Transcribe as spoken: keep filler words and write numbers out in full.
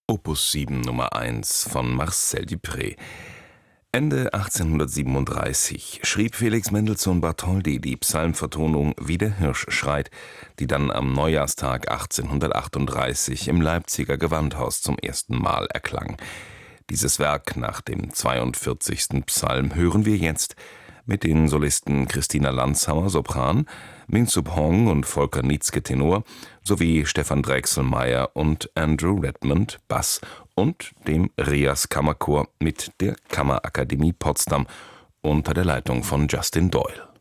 Opus sieben Nummer eins von Marcel Dupré. Ende achtzehnhundertsiebenunddreißig schrieb Felix Mendelssohn Bartholdy die Psalmvertonung »Wie der Hirsch schreit«, die dann am Neujahrstag achtzehnhundertachtunddreißig im Leipziger Gewandhaus zum ersten Mal erklang. Dieses Werk nach dem zweiundvierzigsten Psalm hören wir jetzt mit den Solisten Christina Lanzhammer, Sopran, Minsup Hong und Volker Nietzsche, Tenor, sowie Stefan Drechselmeier und Andrew Redmond, Bass, und dem Rias Kammerchor mit der Kammerakademie Potsdam unter der Leitung von Justin Doyle.